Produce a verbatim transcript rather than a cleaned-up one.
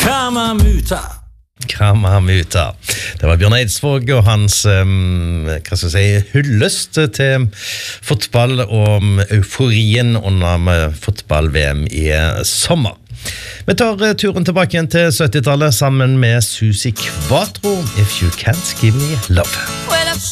Kramamuta. Kramamuta. Det var Bjørn Eidsvåg og hans um, hva skal jeg si, hyllest til fotball og euforien under fotball-V M i sommer. Vi tar turen tilbake igjen til syttitallet sammen med Susi Quatro, If You Can't Give Me Love.